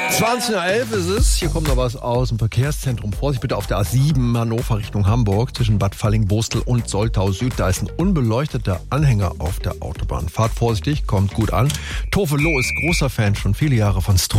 20:11 ist es. Hier kommt noch was aus dem Verkehrszentrum. Vorsicht bitte auf der A7 Hannover Richtung Hamburg zwischen Bad Falling-Bostel und Soltau Süd. Da ist ein unbeleuchteter Anhänger auf der Autobahn. Fahrt vorsichtig, kommt gut an. Tove Lo ist großer Fan, schon viele Jahre von Stro.